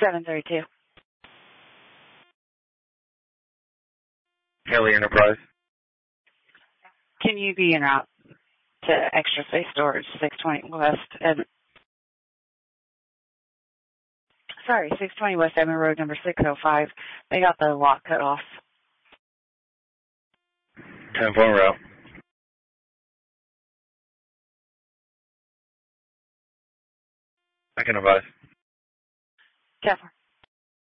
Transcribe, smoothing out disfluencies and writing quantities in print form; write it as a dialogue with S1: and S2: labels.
S1: 732.
S2: Haley Enterprise.
S1: Can you be en route to Extra Space Storage, 620 West? 620 West Edmond Road, number 605. They got the lock cut off.
S2: 10-4 route. I can advise.
S1: 10-4.